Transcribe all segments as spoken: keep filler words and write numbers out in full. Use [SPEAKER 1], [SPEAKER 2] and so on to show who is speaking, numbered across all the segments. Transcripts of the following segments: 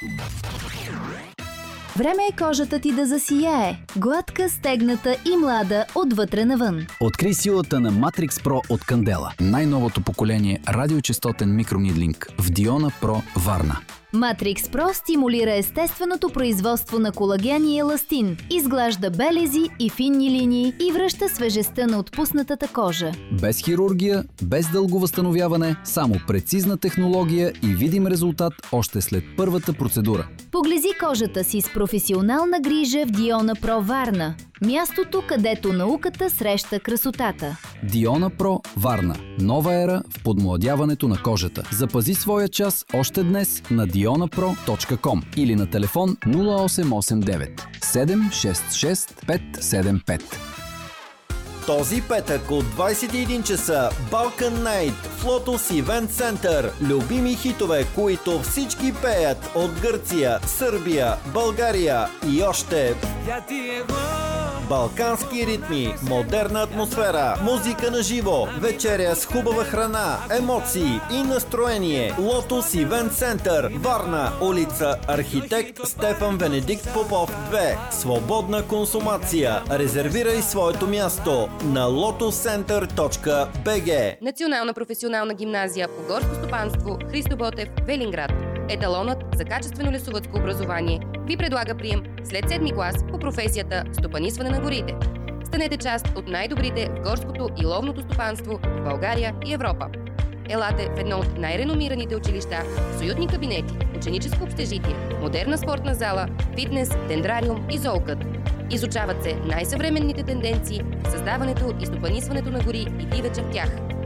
[SPEAKER 1] Време е кожата ти да засияе. Гладка, стегната и млада отвътре навън.
[SPEAKER 2] Открий силата на Matrix Pro от Candela. Най-новото поколение радиочестотен микронидлинг в Diona Pro Варна.
[SPEAKER 1] Matrix Pro стимулира естественото производство на колаген и еластин, изглажда белези и финни линии и връща свежестта на отпуснатата кожа.
[SPEAKER 2] Без хирургия, без дълго възстановяване, само прецизна технология и видим резултат още след първата процедура.
[SPEAKER 1] Поглези кожата си с професионална грижа в Diona Pro Варна. Мястото, където науката среща красотата.
[SPEAKER 2] Diona Pro Варна. Нова ера в подмладяването на кожата. Запази своя час още днес на диона про точка ком или на телефон нула осем осем девет седем шест шест пет седем пет.
[SPEAKER 3] Този петък от двайсет и един часа Balkan Night в Lotus Event Center. Любими хитове, които всички пеят от Гърция, Сърбия, България и още. Балкански ритми, модерна атмосфера, музика на живо, вечеря с хубава храна, емоции и настроение. Lotus Event Center, Варна, улица Архитект Стефан Венедикт Попов две. Свободна консумация. Резервирай своето място на лотус център точка би джи.
[SPEAKER 4] Национална професионална гимназия по горско стопанство Христо Ботев, Велинград. Еталонът за качествено лесовъдско образование ви предлага прием след седми клас по професията стопанисване на горите. Станете част от най-добрите в горското и ловното стопанство в България и Европа. Елате в едно от най-реномираните училища с уютни кабинети, ученическо общежитие, модерна спортна зала, фитнес, дендрариум и зоокът. Изучават се най-съвременните тенденции в създаването и стопанисването на гори и дивеча в тях.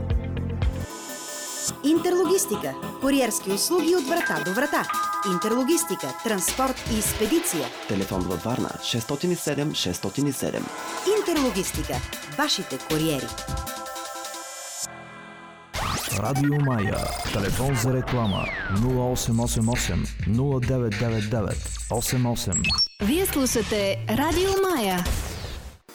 [SPEAKER 5] Интерлогистика. Куриерски услуги от врата до врата. Интерлогистика, транспорт и експедиция.
[SPEAKER 6] Телефон във Варна шест зет и седем шест зет и седем.
[SPEAKER 5] Интерлогистика. Вашите куриери.
[SPEAKER 7] Радио Мая. Телефон за реклама нула осем осем осем нула девет девет девет осем осем.
[SPEAKER 1] Вие слушате Радио Мая.